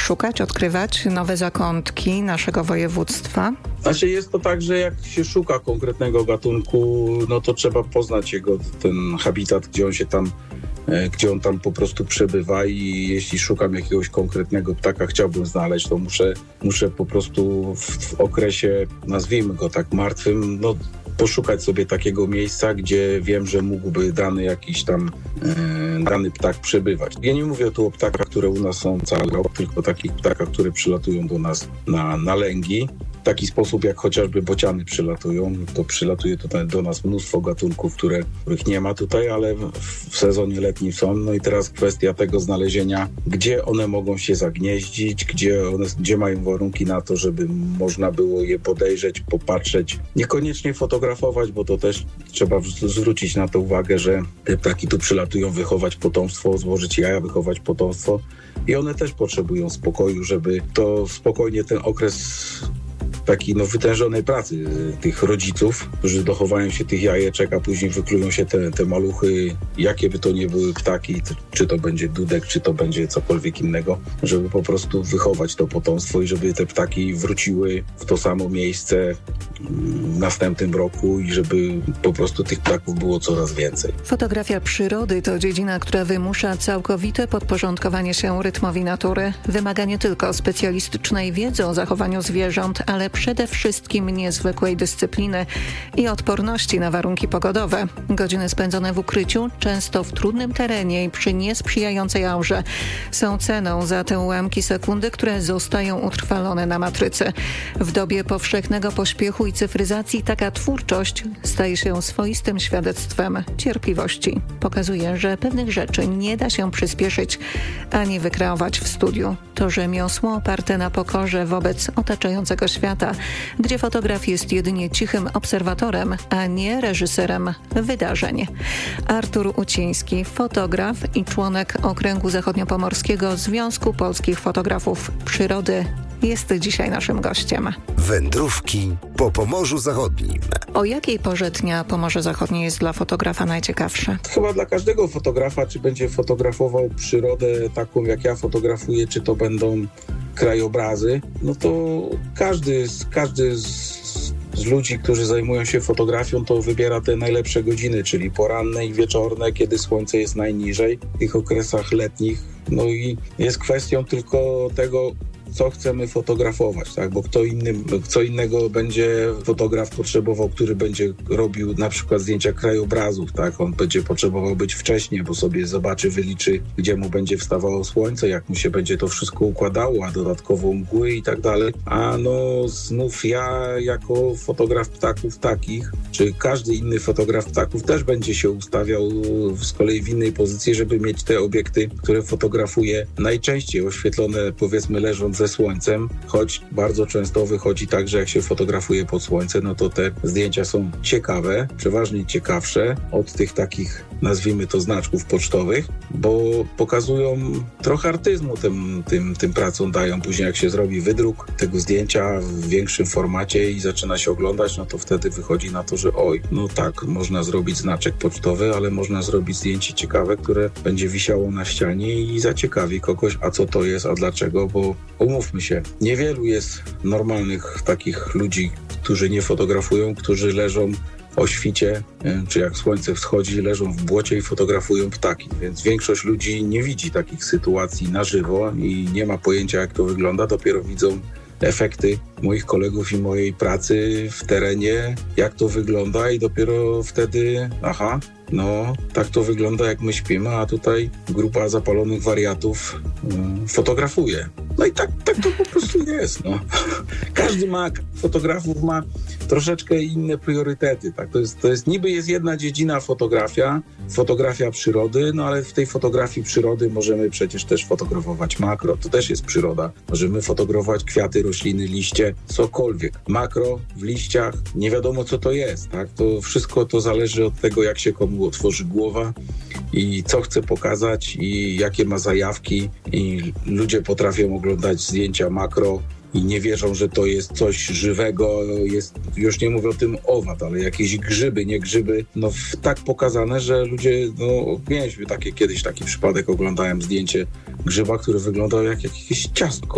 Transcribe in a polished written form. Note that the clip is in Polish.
szukać, odkrywać nowe zakątki naszego województwa? Znaczy jest to tak, że jak się szuka konkretnego gatunku, no to trzeba poznać ten habitat, gdzie on tam po prostu przebywa i jeśli szukam jakiegoś konkretnego ptaka, chciałbym znaleźć, to muszę po prostu w okresie, nazwijmy go tak, martwym, no poszukać sobie takiego miejsca, gdzie wiem, że mógłby dany ptak przebywać. Ja nie mówię tu o ptakach, które u nas są cały rok, tylko takich ptakach, które przylatują do nas na lęgi. W taki sposób, jak chociażby bociany przylatują, to przylatuje tutaj do nas mnóstwo gatunków, których nie ma tutaj, ale w sezonie letnim są. No i teraz kwestia tego znalezienia, gdzie one mogą się zagnieździć, gdzie mają warunki na to, żeby można było je podejrzeć, popatrzeć. Niekoniecznie fotografować, bo to też trzeba zwrócić na to uwagę, że te ptaki tu przylatują wychować potomstwo, złożyć jaja, wychować potomstwo i one też potrzebują spokoju, żeby to spokojnie ten okres takiej wytężonej pracy tych rodziców, którzy dochowają się tych jajeczek, a później wyklują się te maluchy, jakie by to nie były ptaki, czy to będzie dudek, czy to będzie cokolwiek innego, żeby po prostu wychować to potomstwo i żeby te ptaki wróciły w to samo miejsce w następnym roku i żeby po prostu tych ptaków było coraz więcej. Fotografia przyrody to dziedzina, która wymusza całkowite podporządkowanie się rytmowi natury. Wymaga nie tylko specjalistycznej wiedzy o zachowaniu zwierząt, ale przede wszystkim niezwykłej dyscypliny i odporności na warunki pogodowe. Godziny spędzone w ukryciu, często w trudnym terenie i przy niesprzyjającej aurze, są ceną za te ułamki sekundy, które zostają utrwalone na matrycy. W dobie powszechnego pośpiechu i cyfryzacji taka twórczość staje się swoistym świadectwem cierpliwości. Pokazuje, że pewnych rzeczy nie da się przyspieszyć ani wykreować w studiu. To rzemiosło oparte na pokorze wobec otaczającego świata, gdzie fotograf jest jedynie cichym obserwatorem, a nie reżyserem wydarzeń. Artur Uciński, fotograf i członek Okręgu Zachodniopomorskiego Związku Polskich Fotografów Przyrody, jest dzisiaj naszym gościem. Wędrówki po Pomorzu Zachodnim. O jakiej porze dnia Pomorze Zachodnie jest dla fotografa najciekawsze? Chyba dla każdego fotografa, czy będzie fotografował przyrodę taką, jak ja fotografuję, czy to będą krajobrazy, no to każdy z ludzi, którzy zajmują się fotografią, to wybiera te najlepsze godziny, czyli poranne i wieczorne, kiedy słońce jest najniżej, w tych okresach letnich. No i jest kwestią tylko tego, co chcemy fotografować, tak? Bo co innego będzie fotograf potrzebował, który będzie robił na przykład zdjęcia krajobrazów, tak? On będzie potrzebował być wcześniej, bo sobie zobaczy, wyliczy, gdzie mu będzie wstawało słońce, jak mu się będzie to wszystko układało, a dodatkowo mgły i tak dalej. A znów ja jako fotograf ptaków takich, czy każdy inny fotograf ptaków też będzie się ustawiał z kolei w innej pozycji, żeby mieć te obiekty, które fotografuje najczęściej oświetlone, powiedzmy, leżąc ze słońcem, choć bardzo często wychodzi tak, że jak się fotografuje pod słońce, no to te zdjęcia są ciekawe, przeważnie ciekawsze od tych takich, nazwijmy to, znaczków pocztowych, bo pokazują trochę artyzmu tym pracom dają. Później jak się zrobi wydruk tego zdjęcia w większym formacie i zaczyna się oglądać, no to wtedy wychodzi na to, że no tak, można zrobić znaczek pocztowy, ale można zrobić zdjęcie ciekawe, które będzie wisiało na ścianie i zaciekawi kogoś, a co to jest, a dlaczego, bo umówmy się, niewielu jest normalnych takich ludzi, którzy nie fotografują, którzy leżą o świcie, czy jak słońce wschodzi, leżą w błocie i fotografują ptaki. Więc większość ludzi nie widzi takich sytuacji na żywo i nie ma pojęcia, jak to wygląda. Dopiero widzą efekty moich kolegów i mojej pracy w terenie, jak to wygląda i dopiero wtedy, tak to wygląda, jak my śpimy, a tutaj grupa zapalonych wariatów fotografuje. No i tak to po prostu jest. No. Każdy fotografów ma troszeczkę inne priorytety. Tak? To jest niby jest jedna dziedzina fotografia przyrody, no ale w tej fotografii przyrody możemy przecież też fotografować makro, to też jest przyroda. Możemy fotografować kwiaty, rośliny, liście, cokolwiek. Makro w liściach, nie wiadomo co to jest. Tak? To wszystko to zależy od tego, jak się komu otworzy głowa i co chce pokazać i jakie ma zajawki i ludzie potrafią oglądać zdjęcia makro i nie wierzą, że to jest coś żywego, już nie mówię o tym owad, ale jakieś grzyby, nie grzyby, tak pokazane, że ludzie, mieliśmy kiedyś taki przypadek, oglądałem zdjęcie grzyba, który wyglądał jak jakieś ciastko.